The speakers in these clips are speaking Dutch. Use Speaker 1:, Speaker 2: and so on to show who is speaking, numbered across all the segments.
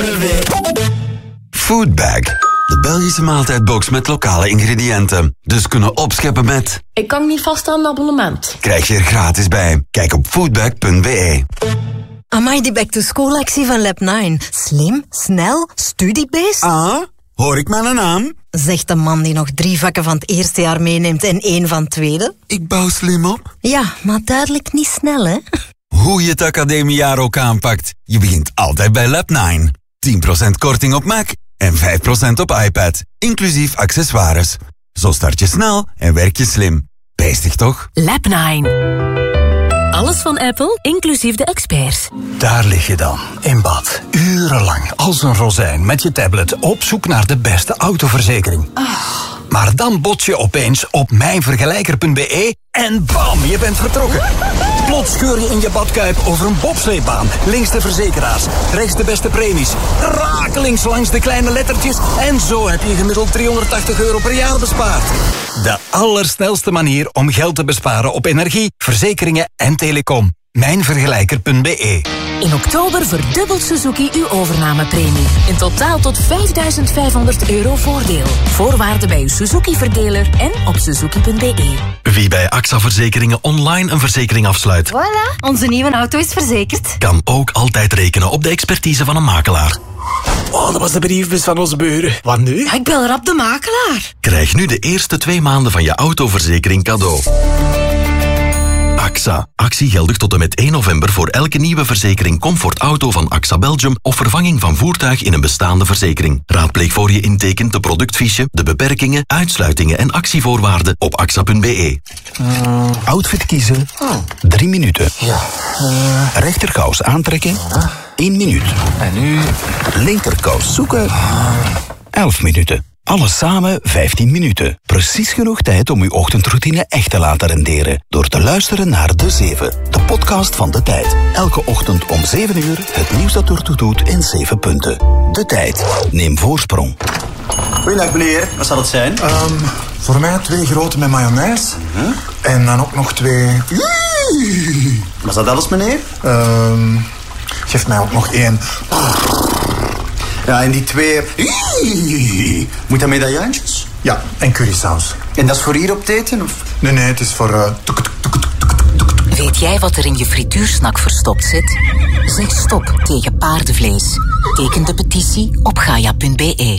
Speaker 1: Foodbag. De Belgische maaltijdbox met lokale ingrediënten. Dus kunnen opscheppen met...
Speaker 2: Ik kan niet vast aan een abonnement.
Speaker 1: Krijg je er gratis bij. Kijk op foodbag.be.
Speaker 3: Amai, die back-to-school-actie van Lab9. Slim, snel, studiebased.
Speaker 1: Ah, hoor ik mijn naam?
Speaker 3: Zegt de man die nog 3 vakken van het eerste jaar meeneemt en 1 van het tweede.
Speaker 1: Ik bouw slim op.
Speaker 3: Ja, maar duidelijk niet snel, hè?
Speaker 1: Hoe je het academiejaar ook aanpakt. Je begint altijd bij Lab9. 10% korting op Mac en 5% op iPad. Inclusief accessoires. Zo start je snel en werk je slim. Beestig toch?
Speaker 4: Lab9. Alles van Apple, inclusief de experts.
Speaker 5: Daar lig je dan, in bad. Urenlang, als een rozijn, met je tablet op zoek naar de beste autoverzekering. Maar dan bots je opeens op mijnvergelijker.be en bam, je bent vertrokken. Plots scheur je in je badkuip over een bobsleebaan. Links de verzekeraars, rechts de beste premies. Rakelings langs de kleine lettertjes. En zo heb je gemiddeld €380 per jaar bespaard. De allersnelste manier om geld te besparen op energie, verzekeringen en telecom. Mijnvergelijker.be.
Speaker 4: In oktober verdubbelt Suzuki uw overnamepremie. In totaal tot €5.500 voordeel. Voorwaarden bij uw Suzuki-verdeler en op suzuki.be.
Speaker 6: Wie bij AXA Verzekeringen online een verzekering afsluit,
Speaker 3: Voilà, onze nieuwe auto is verzekerd.
Speaker 6: kan ook altijd rekenen op de expertise van een makelaar.
Speaker 7: Oh, dat was de briefbus van onze buren. Wat nu?
Speaker 3: Ja, ik bel rap de makelaar.
Speaker 6: Krijg nu de eerste 2 maanden van je autoverzekering cadeau. AXA. Actie geldig tot en met 1 november voor elke nieuwe verzekering Comfort Auto van AXA Belgium of vervanging van voertuig in een bestaande verzekering. Raadpleeg voor je intekent de productfiche, de beperkingen, uitsluitingen en actievoorwaarden op axa.be.
Speaker 5: Outfit kiezen, 3 minuten.
Speaker 7: Ja.
Speaker 5: Rechterkous aantrekken, 1 minuut.
Speaker 7: En nu?
Speaker 5: Linkerkous zoeken, 11 minuten. Alles samen 15 minuten. Precies genoeg tijd om uw ochtendroutine echt te laten renderen. Door te luisteren naar De 7, de podcast van De Tijd. Elke ochtend om 7 uur het nieuws dat ertoe doet in 7 punten. De Tijd. Neem voorsprong.
Speaker 8: Goedendag meneer, wat zal het zijn?
Speaker 9: Voor mij 2 grote met mayonaise. En dan ook nog 2...
Speaker 8: Was dat alles meneer?
Speaker 9: Geef mij ook nog 1.
Speaker 8: Ja, en die 2... Moet dat medaillantjes?
Speaker 9: Ja, en currysaus.
Speaker 8: En dat is voor hier op het eten? Of?
Speaker 9: Nee, het is voor...
Speaker 4: Weet jij wat er in je frituursnak verstopt zit? Zeg stop tegen paardenvlees. Teken de petitie op gaia.be.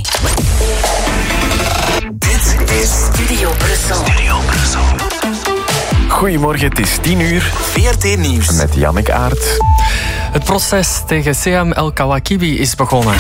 Speaker 10: Dit is
Speaker 4: Studio Brussel.
Speaker 11: Goedemorgen, het is 10 uur.
Speaker 10: VRT Nieuws.
Speaker 11: Met Janneke Aert. Het proces tegen Seam El Kawakibi is begonnen.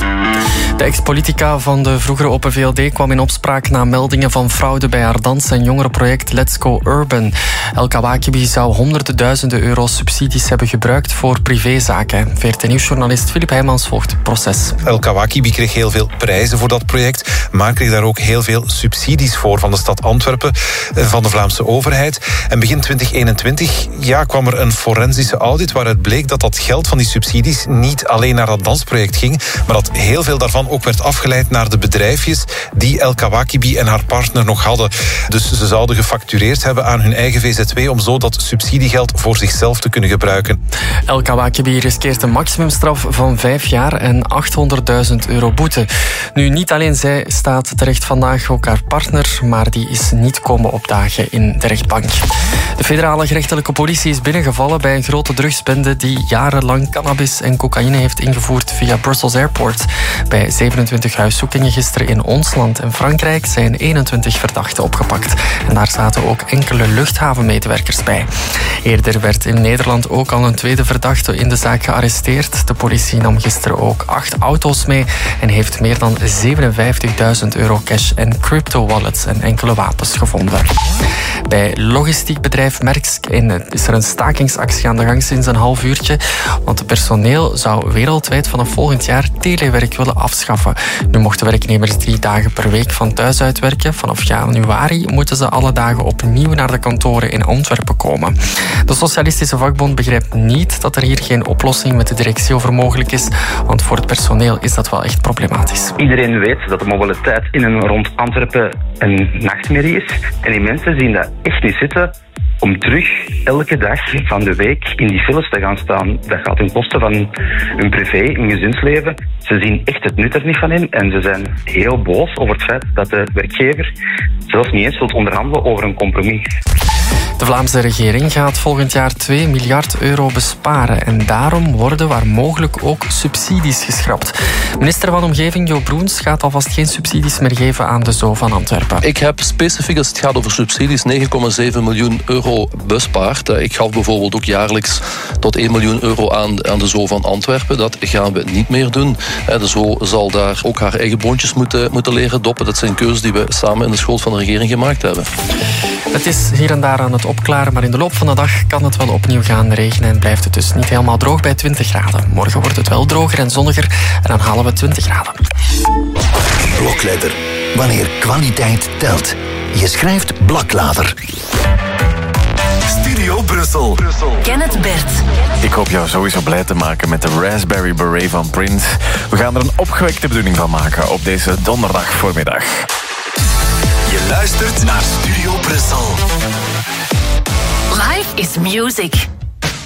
Speaker 11: De ex-politica van de vroegere Open VLD kwam in opspraak na meldingen van fraude bij haar dans- en jongerenproject Let's Go Urban. El Kawakibi zou honderden duizenden euro's subsidies hebben gebruikt voor privézaken. VRT-nieuwsjournalist Filip Heijmans volgt het proces.
Speaker 12: El Kawakibi kreeg heel veel prijzen voor dat project, maar kreeg daar ook heel veel subsidies voor van de stad Antwerpen, van de Vlaamse overheid. En begin 2021 kwam er een forensische audit waaruit bleek dat dat geld van die subsidies niet alleen naar dat dansproject ging, maar dat heel veel daarvan ook werd afgeleid naar de bedrijfjes die El Kawakibi en haar partner nog hadden. Dus ze zouden gefactureerd hebben aan hun eigen VZW om zo dat subsidiegeld voor zichzelf te kunnen gebruiken.
Speaker 11: El Kawakibi riskeert een maximumstraf van 5 jaar en €800.000 boete. Nu, niet alleen zij staat terecht vandaag, ook haar partner, maar die is niet komen opdagen in de rechtbank. De federale gerechtelijke politie is binnengevallen bij een grote drugsbende die jarenlang cannabis en cocaïne heeft ingevoerd via Brussels Airport. Bij 27 huiszoekingen gisteren in ons land en Frankrijk zijn 21 verdachten opgepakt. En daar zaten ook enkele luchthavenmedewerkers bij. Eerder werd in Nederland ook al een tweede verdachte in de zaak gearresteerd. De politie nam gisteren ook 8 auto's mee en heeft meer dan €57.000 cash en crypto-wallets en enkele wapens gevonden. Bij logistiek bedrijf Maersk is er een stakingsactie aan de gang sinds een half uurtje, want het personeel zou wereldwijd vanaf volgend jaar telewerk willen afschaffen. Nu mochten werknemers 3 dagen per week van thuis uitwerken. Vanaf januari moeten ze alle dagen opnieuw naar de kantoren in Antwerpen komen. De Socialistische Vakbond begrijpt niet dat er hier geen oplossing met de directie over mogelijk is, want voor het personeel is dat wel echt problematisch.
Speaker 13: Iedereen weet dat de mobiliteit in en rond Antwerpen een nachtmerrie is. En die mensen zien dat echt niet zitten
Speaker 10: om terug elke dag van de week in die files te gaan staan. Dat gaat ten koste van hun privé, hun gezinsleven. Ze zien echt het nut er niet van in en ze zijn heel boos over het feit dat de werkgever zelfs niet eens wilt onderhandelen over een compromis.
Speaker 11: De Vlaamse regering gaat volgend jaar 2 miljard euro besparen en daarom worden waar mogelijk ook subsidies geschrapt. Minister van Omgeving Jo Broens gaat alvast geen subsidies meer geven aan de Zoo van Antwerpen.
Speaker 13: Ik heb specifiek, als het gaat over subsidies, 9,7 miljoen euro bespaard. Ik gaf bijvoorbeeld ook jaarlijks tot 1 miljoen euro aan de Zoo van Antwerpen. Dat gaan we niet meer doen. De Zoo zal daar ook haar eigen boontjes moeten leren doppen. Dat zijn keuzes die we samen in de schoot van de regering gemaakt hebben.
Speaker 11: Het is hier en daar aan het opklaren, maar in de loop van de dag kan het wel opnieuw gaan regenen en blijft het dus niet helemaal droog bij 20 graden. Morgen wordt het wel droger en zonniger en dan halen we 20 graden.
Speaker 14: Blokletter. Wanneer kwaliteit telt. Je schrijft Blaklader. Studio Brussel.
Speaker 15: Kenneth Bert.
Speaker 16: Ik hoop jou sowieso blij te maken met de Raspberry Beret van Prince. We gaan er een opgewekte bedoeling van maken op deze donderdag voormiddag.
Speaker 14: Je luistert naar Studio Brussel.
Speaker 15: Life is music.